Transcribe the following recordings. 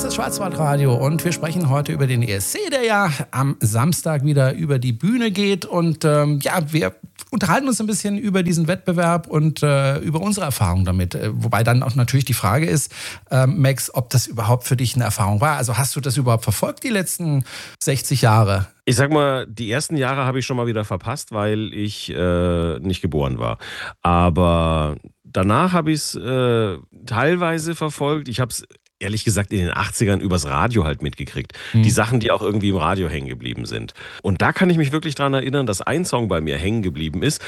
das Schwarzwaldradio und wir sprechen heute über den ESC, der ja am Samstag wieder über die Bühne geht. Und wir unterhalten uns ein bisschen über diesen Wettbewerb und über unsere Erfahrung damit. Wobei dann auch natürlich die Frage ist, Max, ob das überhaupt für dich eine Erfahrung war. Also hast du das überhaupt verfolgt, die letzten 60 Jahre? Ich sag mal, die ersten Jahre habe ich schon mal wieder verpasst, weil ich nicht geboren war. Aber danach habe ich es teilweise verfolgt. Ich habe es ehrlich gesagt in den 80ern übers Radio halt mitgekriegt. Die Sachen, die auch irgendwie im Radio hängen geblieben sind. Und da kann ich mich wirklich dran erinnern, dass ein Song bei mir hängen geblieben ist.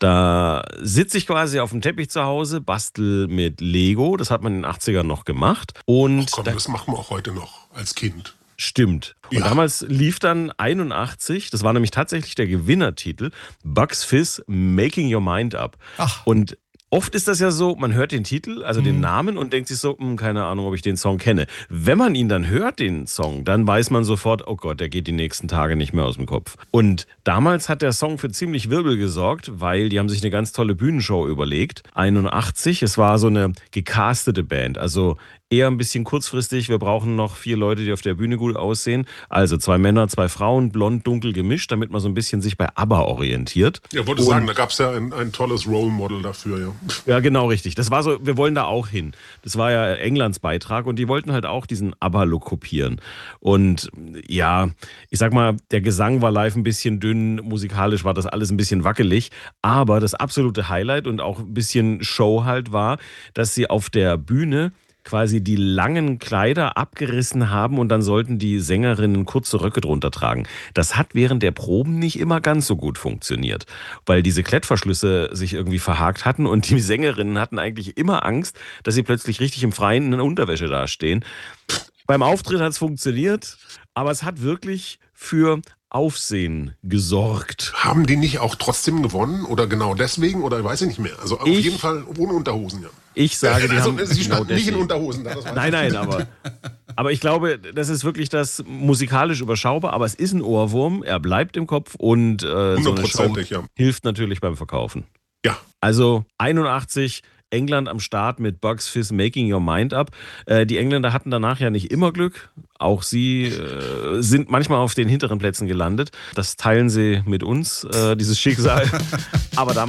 Da sitze ich quasi auf dem Teppich zu Hause, bastel mit Lego. Das hat man in den 80ern noch gemacht. Und Ach komm, das machen wir auch heute noch als Kind. Stimmt. Und damals lief dann 81, das war nämlich tatsächlich der Gewinnertitel, Bugs Fizz Making Your Mind Up. Ach. Und oft ist das ja so, man hört den Titel, also den Namen und denkt sich so, keine Ahnung, ob ich den Song kenne. Wenn man ihn dann hört, den Song, dann weiß man sofort, oh Gott, der geht die nächsten Tage nicht mehr aus dem Kopf. Und damals hat der Song für ziemlich Wirbel gesorgt, weil die haben sich eine ganz tolle Bühnenshow überlegt. 81, es war so eine gecastete Band, also eher ein bisschen kurzfristig. Wir brauchen noch 4 Leute, die auf der Bühne gut aussehen. Also 2 Männer, 2 Frauen, blond, dunkel gemischt, damit man so ein bisschen sich bei ABBA orientiert. Ja, wollte sagen, da gab es ja ein tolles Role Model dafür, ja. Ja, genau, richtig. Das war so, wir wollen da auch hin. Das war ja Englands Beitrag und die wollten halt auch diesen ABBA-Look kopieren. Und ja, ich sag mal, der Gesang war live ein bisschen dünn, musikalisch war das alles ein bisschen wackelig, aber das absolute Highlight und auch ein bisschen Show halt war, dass sie auf der Bühne quasi die langen Kleider abgerissen haben und dann sollten die Sängerinnen kurze Röcke drunter tragen. Das hat während der Proben nicht immer ganz so gut funktioniert, weil diese Klettverschlüsse sich irgendwie verhakt hatten und die Sängerinnen hatten eigentlich immer Angst, dass sie plötzlich richtig im Freien in Unterwäsche dastehen. Beim Auftritt hat es funktioniert, aber es hat wirklich für Aufsehen gesorgt. Haben die nicht auch trotzdem gewonnen? Oder genau deswegen? Oder weiß ich nicht mehr. Also auf jeden Fall ohne Unterhosen, ja. Ich sage, die haben sie genau standen nicht in Unterhosen da. Das Nein, aber ich glaube, das ist wirklich das musikalisch überschaubar, aber es ist ein Ohrwurm, er bleibt im Kopf und so eine Show hilft natürlich beim Verkaufen. Ja. Also 81, England am Start mit Bugs Fizz Making Your Mind Up. Die Engländer hatten danach ja nicht immer Glück. Auch sie sind manchmal auf den hinteren Plätzen gelandet. Das teilen sie mit uns, dieses Schicksal. Aber